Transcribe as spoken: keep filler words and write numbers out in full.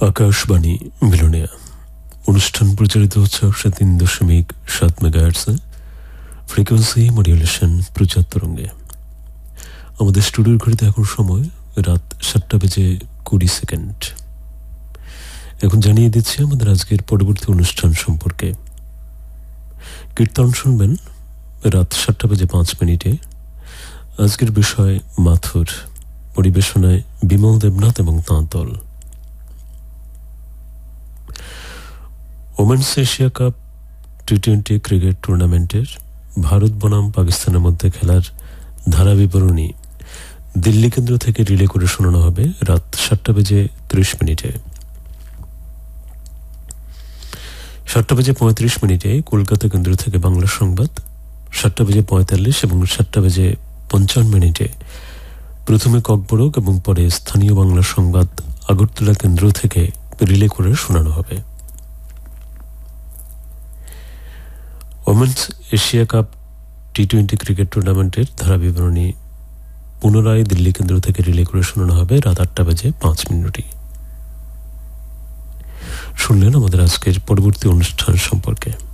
আকাশবাণী মিলনিয়া অনুষ্ঠান প্রচারিত হচ্ছে একশো তিন দশমিক সাত মেগাহার্টজে ফ্রিকোয়েন্সি মডিউলেশন প্রচার তরঙ্গে। আমাদের স্টুডিওর ঘড়িতে এখন সময় রাত সাতটা বেজে কুড়ি সেকেন্ড। এখন জানিয়ে দিচ্ছি আমাদের আজকের পরবর্তী অনুষ্ঠান সম্পর্কে। কীর্তন শুনবেন রাত সাতটা বেজে পাঁচ মিনিটে। আজকের বিষয় মাথুর, পরিবেশনায় বিমল দেবনাথ এবং তাঁর দল। Women's Asia cup T twenty cricket টুর্নামেন্টের ভারত বনাম পাকিস্তানের মধ্যে খেলার ধারা বিবরণী দিল্লি কেন্দ্র থেকে রিলে করে শোনানো হবে রাত সাতটা বেজে ত্রিশ মিনিটে। সাতটা বেজে পঁয়ত্রিশ মিনিটে কলকাতা কেন্দ্র থেকে বাংলা সংবাদ, সাতটা বেজে পঁয়তাল্লিশ এবং সাতটা বেজে পঞ্চান্ন মিনিটে প্রথমে ককবরক এবং পরে স্থানীয় বাংলা সংবাদ আগরতলা কেন্দ্র থেকে রিলে করে শোনানো হবে। Women's Asia cup T twenty cricket টুর্নামেন্টের ধারা বিবরণী পুনরায় দিল্লি কেন্দ্র থেকে রিলে করে শোনানো হবে রাত আটটা বেজে পাঁচ মিনিটে। শুনলেন আমাদের আজকের পরবর্তী অনুষ্ঠান সম্পর্কে।